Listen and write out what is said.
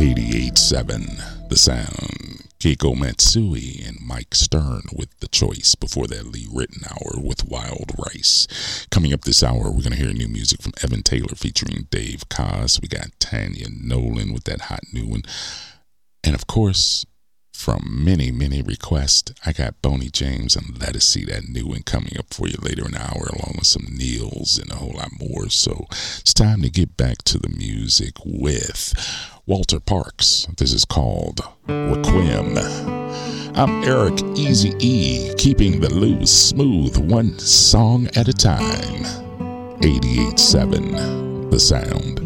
88.7 The Sound. Keiko Matsui and Mike Stern with The Choice. Before that, Lee Ritenour with Wild Rice. Coming up this hour, we're going to hear new music from Evan Taylor featuring Dave Koz. We got Tanya Nolan with that hot new one. And of course, from many, many requests, I got Boney James and Let Us See That New One coming up for you later in the hour, along with some Neils and a whole lot more. So it's time to get back to the music with Walter Parks. This is called Requiem. I'm Eric Easy E, keeping the loose smooth, one song at a time. 88.7 The Sound.